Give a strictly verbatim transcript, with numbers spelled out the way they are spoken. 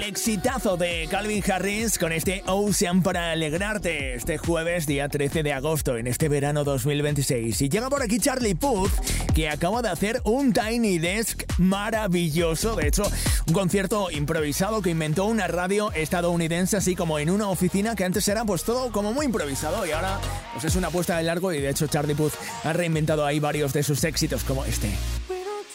Exitazo de Calvin Harris con este Ocean para alegrarte este jueves día trece de agosto en este verano dos mil veintiséis. Y llega por aquí Charlie Puth, que acaba de hacer un Tiny Desk maravilloso. De hecho, un concierto improvisado que inventó una radio estadounidense, así como en una oficina que antes era pues todo como muy improvisado y ahora pues es una puesta de largo. Y de hecho Charlie Puth ha reinventado ahí varios de sus éxitos como este.